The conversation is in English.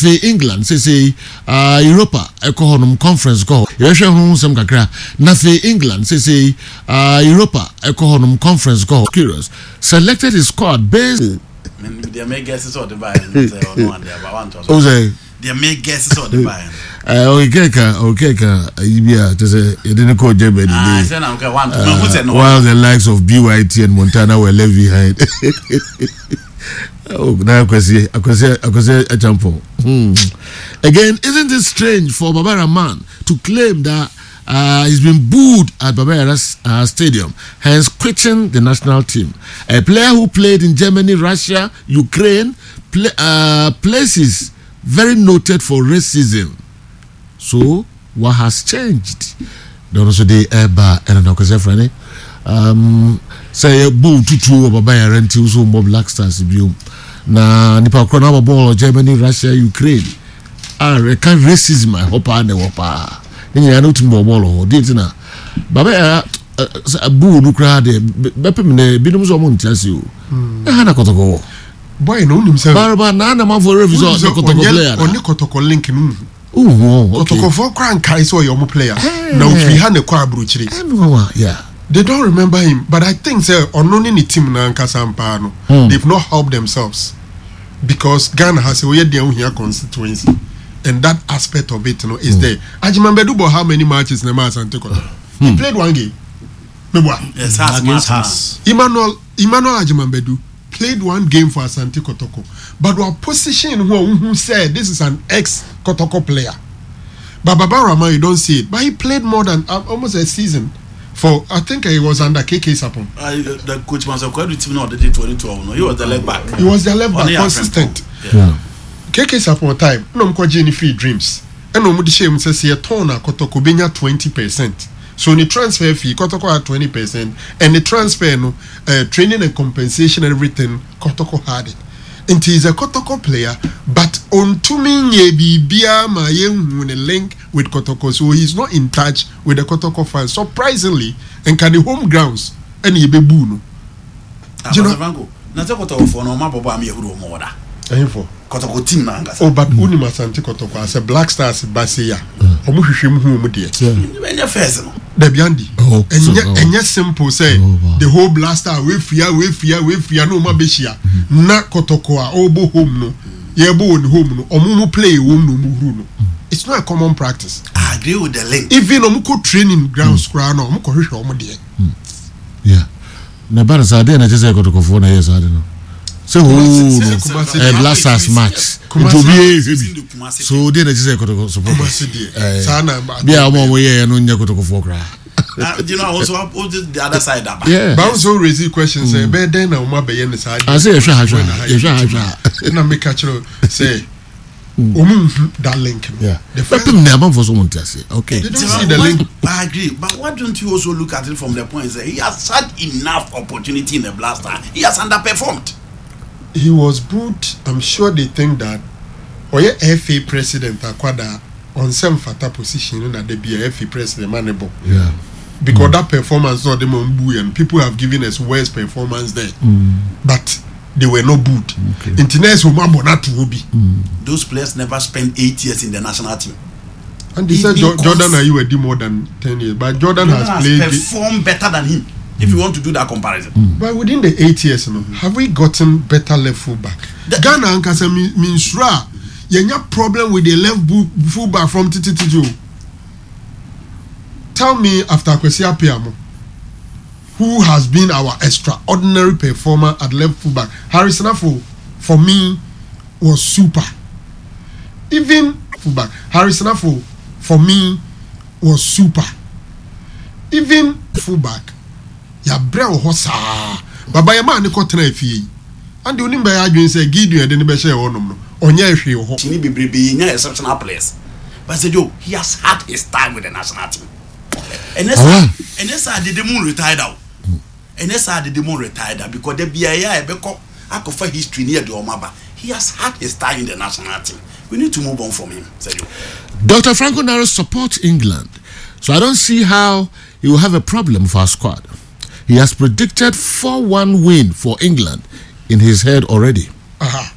Nafi England say Europa Ecohonum Conference go. Yesha hon some kakra. Nafi England say Europa Ecohonum Conference go. Curious. Selected his squad based. They make guesses or the buy. Oh, say they make guesses or the buy. Okay, yeah, just you didn't call Germany. While the likes of BYT and Montana were left behind. Oh, now I can see a jump. Again, isn't it strange for Baba Rahman to claim that he's been booed at Baba Yara's stadium, hence quitting the national team? A player who played in Germany, Russia, Ukraine, places very noted for racism. So, what has changed? Don't also the bar and an friend. Say a bull to two of Baba Yara until so more Black Stars view. Na nipa krona ball Germany, Russia, Ukraine. Rekan racism I hope I never pa. Ni ya no timbo ball ho. Di na. Baba Yara bull no crowd bepe me binum so mo ntiase o. Na kotoko. Boy no nim say. Barba na man for revision kotoko player. Oni kotoko link no. Okay. Kotoko for crank kai so your player. Na ofi ha ne kwa abrochire. Yeah. They don't remember him, but I think say only ni team na Nkasampa no. They've not helped themselves because Ghana has a way down here constituency, and that aspect of it, is there. Ajimambedu, but how many matches in the Asante Kotoko? He played one game. Yes, against us. Emmanuel Ajimambedu played one game for Asante Kotoko, but our position who said this is an ex-Kotoko player. But Baba Rahman, you don't see it, but he played more than almost a season. For I think he was under KK Sapon. The coach was a quite team not the 2012. He was the left back. He was the left back, consistent. Yeah. KK Sapon time. No more Jenny free dreams. And no more the shame says here Tona Kotoko benya 20%. So the transfer fee Kotoko had 20%, and the transfer training and compensation and everything Kotoko had it. And he is a Kotoko player, but on to me bia ma link with Kotoko, so he's not in touch with the Kotoko fans. Surprisingly, and can the home grounds and he be boo. You know, not a Kotoko for no map of Amiru Moda. For Kotoko team. Oh, but Unima Santi Kotoko as a Black Stars Basia. Omushim who dear. The Biandi. And yet simple say the whole blaster we fear no mabeshia. Na Kotokoa obo home no. Yebo on home no. Omumu play home no muhru. It's not a common practice. I agree with the link. Even omuko training grounds kra no omuko hwehwe omo de. Yeah. Na bara sa de na je say Kotoko na yes I don't know. So Black Stars match. So they just say Kotoko support. Bia omo ye no nya Kotoko for kra. You know also the other side that. Yeah. But also raise questions say be then na omo be ye ne side. I say yehwa. Na make catch say that link. Yeah. The first never for someone to say. Okay. They don't see the link. I agree, but why don't you also look at it from the point that he has had enough opportunity in the Blaster. He has underperformed. He was booed. I'm sure they think that Oye FA president Akwada on some fata position that they be a FA president manable. Yeah. Because that performance not the boo and people have given us worst performance there. But they were not booed. Those players never spent 8 years in the national team. And they said Jordan you were more than 10 years. But Jordan has performed better than him. If you want to do that comparison. But within the 8 years, have we gotten better left fullback? Ghana and Kasa means you have problem with the left fullback from TTTJ. Tell me after Kwesi Appiah, who has been our extraordinary performer at left fullback? Harrison Afful, for me, was super. Even fullback, Harrison Afful, for me, was super. Even fullback, ya brel hosa. Baba ya man ko tena fie. And the only by adwin say Gideon de ne be share wonom no. Onya ehwe ho. Tini bebrebe nya exceptional players. But say yo, he has had his time with the national team. And that's did the moon retired out. And that's did the moon retired out because the BIA beko akofa history near the Omaba. He has had his time in the national team. We need to move on from him, said you. Dr. Franco Naro supports England, so I don't see how he will have a problem for our squad. He has predicted 4-1 win for England in his head already.